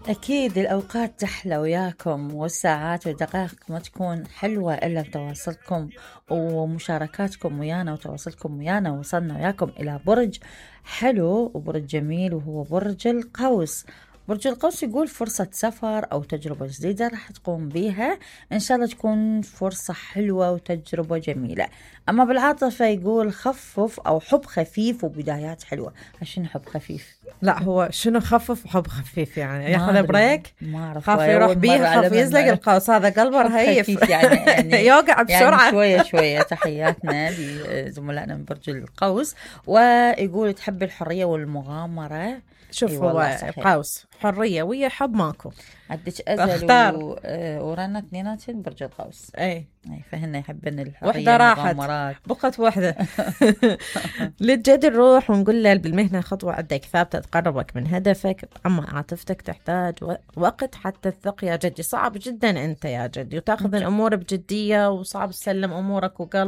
أكيد الأوقات تحلى وياكم، والساعات والدقائق ما تكون حلوة إلا بتواصلكم ومشاركاتكم ويانا وتواصلكم ويانا. وصلنا وياكم إلى برج حلو وبرج جميل، وهو برج القوس. برج القوس يقول فرصة سفر أو تجربة جديدة راح تقوم بيها، إن شاء الله تكون فرصة حلوة وتجربة جميلة. أما بالعاطفة يقول خفف أو حب خفيف وبدايات حلوة. عشان حب خفيف؟ لا، هو شنو خفف وحب خفيف يعني؟ ما ياخذ أدري، بريك، ما أعرف، خاف يروح أول مرة بيها، خاف أعلم يزلق إنه القوس، هذا قلبه حب رهيف. خفيف يعني يوقع بسرعة. يعني شوية شوية. تحياتنا لزملائنا من برج القوس. ويقول تحب الحرية والمغامرة. شوف، اي هو والله صحيح. قوس حرية ويا حب ماكو. عدش أزل اختار. ورنا اثنيناتهم برج القوس. اي، اي فهن يحبن الحرية وحدة راحت، المغامرات. بقت وحدة. للجد نروح ونقول له بالمهنة خطوة عندك ثابتة تقربك من هدفك، أما عاطفتك تحتاج وقت حتى تثق يا جدي. صعب جدا أنت يا جدي، وتاخذ الأمور بجدية، وصعب تسلم أمورك وقلبك